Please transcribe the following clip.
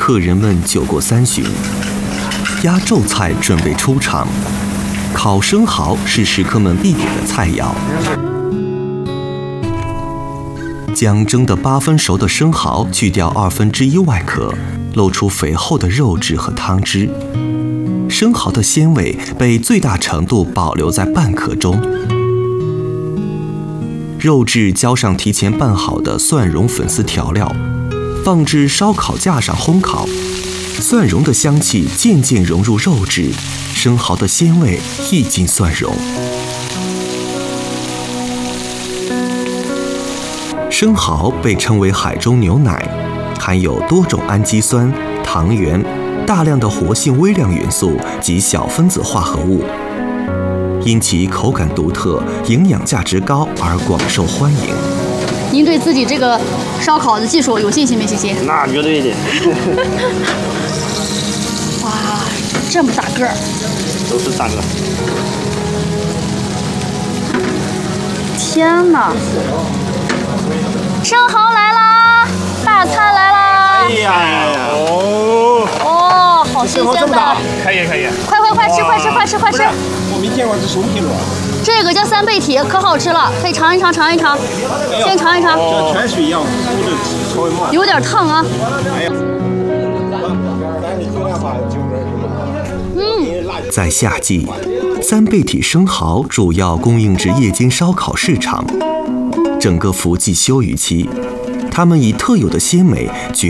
客人们酒过3巡，压轴菜准备出场。烤生蚝是食客们必点的菜肴。将蒸得8分熟的生蚝去掉1/2外壳，露出肥厚的肉质和汤汁。生蚝的鲜味被最大程度保留在半壳中。肉质浇上提前拌好的蒜蓉粉丝调料，放置烧烤架上烘烤。蒜蓉的香气渐渐融入肉质，生蚝的鲜味溢进蒜蓉。生蚝被称为海中牛奶，含有多种氨基酸、糖原、大量的活性微量元素及小分子化合物，因其口感独特、营养价值高而广受欢迎。 您对自己这个烧烤的技术有信心没信心？ 那绝对的。 哇，这么大个儿！ 都是大个。 天哪！生蚝来啦！大餐来啦！ 哎呀， 哦，好新鲜的！ 可以， 快吃！ 我没见过这什么品种。 这个叫3倍体，可好吃了，可以尝一尝。先尝一尝。 这泉水一样，稍微冒。 有点烫啊。 哎呀。 在夏季，3倍体生蚝主要供应至夜间烧烤市场。整个福季休渔期，它们以特有的鲜美